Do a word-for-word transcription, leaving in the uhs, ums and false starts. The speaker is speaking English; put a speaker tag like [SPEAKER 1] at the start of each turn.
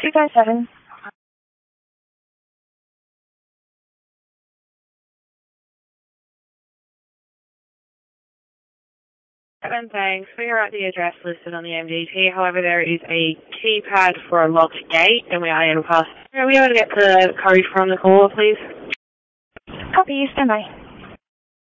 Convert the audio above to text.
[SPEAKER 1] two five seven.
[SPEAKER 2] Seven, thanks. We are at the address listed on the M D T. However, there is a keypad for a locked gate, and we are able to pass. Are we able to get the code from the caller, please?
[SPEAKER 1] Copy, stand by.